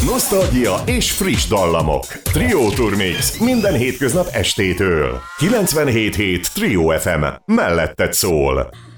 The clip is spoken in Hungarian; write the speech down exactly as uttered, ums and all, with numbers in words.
Nosztalgia és friss dallamok. Trio Turmix minden hétköznap estétől. kilencvenhét hét Trio ef em. Melletted szól.